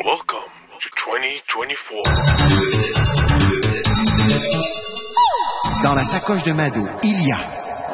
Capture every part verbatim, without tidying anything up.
Welcome to twenty twenty-four. Dans la sacoche de Mado, il y a...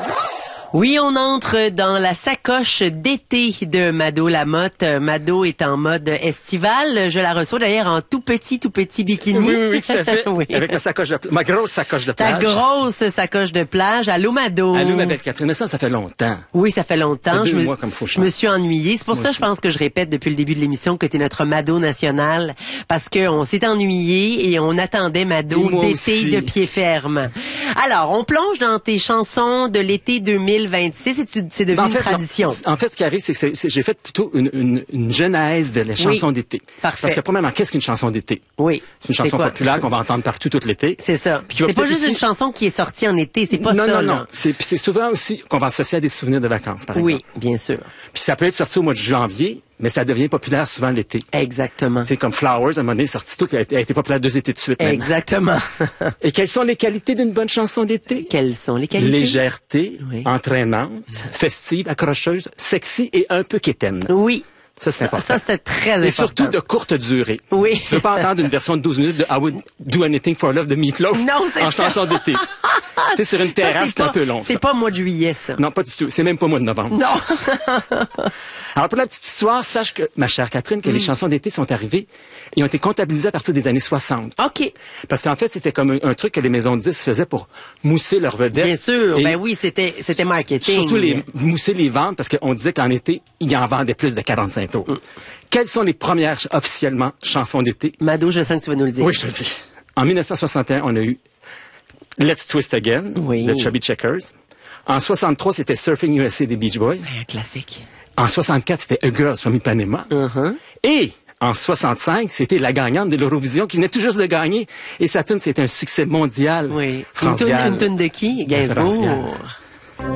Oui, on entre dans la sacoche d'été de Mado Lamotte. Mado est en mode estival. Je la reçois d'ailleurs en tout petit, tout petit bikini. Oui, oui, oui, tout à fait. Oui. Avec ma sacoche de, ma grosse sacoche de Ta plage. grosse sacoche de plage. Allô, Mado. Allô, ma belle Catherine. Mais ça, ça fait longtemps. Oui, ça fait longtemps. Ça fait deux je me, mois comme faut je me suis ennuyée. C'est pour Moi ça, aussi. je pense que je répète depuis le début de l'émission que t'es notre Mado national. Parce que on s'est ennuyé et on attendait Mado Et moi d'été aussi. de pied ferme. Alors, on plonge dans tes chansons de l'été deux mille vingt-six et tu, c'est devenu Ben, en une fait, tradition. non. En fait, ce qui arrive, c'est que c'est- c'est- j'ai fait plutôt une, une, une genèse de la chanson d'été. Parfait. Parce que, premièrement, qu'est-ce qu'une chanson d'été? Oui. C'est une chanson quoi? populaire qu'on va entendre partout tout l'été. C'est ça. Puis qui va C'est pas peut-être juste aussi- une chanson qui est sortie en été, c'est pas non, ça, non, là. non. C'est, puis c'est souvent aussi qu'on va associer à des souvenirs de vacances, par Oui, exemple. bien sûr. Puis ça peut être sorti au mois de janvier, mais ça devient populaire souvent l'été. Exactement. C'est comme Flowers, à un moment donné, sorti tôt, puis elle a été- elle a été populaire deux étés de suite. maintenant. Exactement. Et quelles sont les qualités d'une bonne chanson d'été? Quelles sont les qualités? Légèreté, Oui. entraînante, festive, accrocheuse, sexy et un peu quétaine. Oui. Ça, c'est Ça, important. ça, c'était très important. Et surtout de courte durée. Oui. Tu veux pas entendre une version de douze minutes de I Would Do Anything for Love de Meatloaf Non, c'est en ça. chanson d'été. Tu sais, sur une Ça, terrasse, c'est un pas- peu long, C'est ça. pas mois de juillet, ça. Non, pas du tout. C'est même pas mois de novembre. Non. Alors, pour la petite histoire, sache que, ma chère Catherine, que les Mm. chansons d'été sont arrivées et ont été comptabilisées à partir des années soixante. OK. Parce qu'en fait, c'était comme un, un truc que les maisons de disques faisaient pour mousser leurs vedettes. Bien sûr. Et Ben oui, c'était, c'était marketing. surtout les mousser les ventes, parce qu'on disait qu'en été, ils en vendaient plus de quarante-cinq tours. Mm. Quelles sont les premières, officiellement, chansons d'été? Mado, je sens que tu vas nous le dire. Oui, je te le dis. En mille neuf cent soixante et un, on a eu Let's Twist Again, Oui. de Chubby Checkers. En soixante-trois, c'était Surfing U S A des Beach Boys. Ben, un classique. En soixante-quatre, c'était A Girls from Ipanema. Uh-huh. Et en soixante-cinq, c'était la gagnante de l'Eurovision qui venait tout juste de gagner. Et sa tune, c'était un succès mondial. Oui. Une France toune, Gall. une toune de qui? France Gall. Gainsbourg.